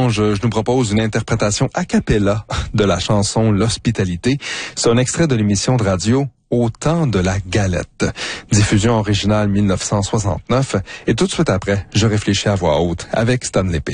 Solange, je nous propose une interprétation a cappella de la chanson L'Hospitalité. C'est un extrait de l'émission de radio Au temps de la galette. Diffusion originale 1969. Et tout de suite après, je réfléchis à voix haute avec Stanley P.